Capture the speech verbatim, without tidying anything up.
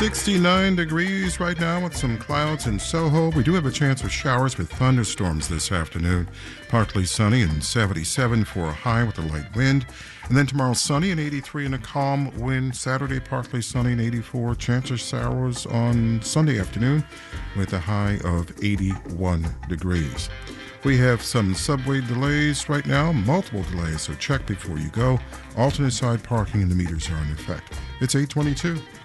sixty-nine degrees right now with some clouds in Soho. We do have a chance of showers with thunderstorms this afternoon. Partly sunny and seventy-seven for a high with a light wind. And then tomorrow sunny and eighty-three and a calm wind. Saturday partly sunny and eighty-four. Chance of showers on Sunday afternoon with a high of eighty-one degrees. We have some subway delays right now, multiple delays, so check before you go. Alternate side parking and the meters are in effect. It's eight twenty-two.